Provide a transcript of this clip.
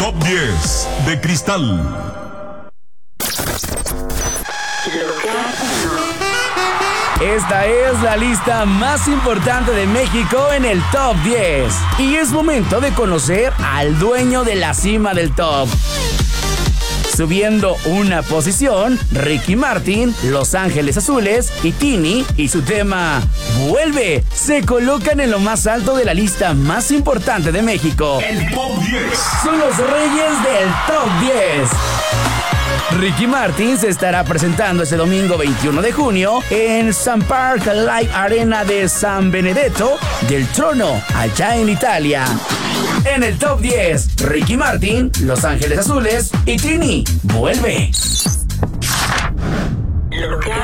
Top 10 de Cristal. Esta es la lista más importante de México en el Top 10. Y es momento de conocer al dueño de la cima del top. Subiendo una posición, Ricky Martin, Los Ángeles Azules y Tini y su tema Vuelve se colocan en lo más alto de la lista más importante de México. El Top 10. Son los reyes del Top 10. Ricky Martin se estará presentando este domingo 21 de junio en Sun Park Live Arena de San Benedetto del Trono, allá en Italia. En el Top 10, Ricky Martin, Los Ángeles Azules y Tini, Vuelve. Lugar